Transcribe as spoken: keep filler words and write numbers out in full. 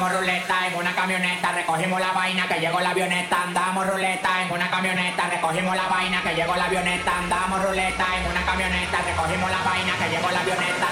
andamos ruleta en una camioneta, recogimos la vaina que llegó la avioneta, andamos ruleta en una camioneta, recogimos la vaina que llegó la avioneta, andamos ruleta en una camioneta, recogimos la vaina que llegó la avioneta.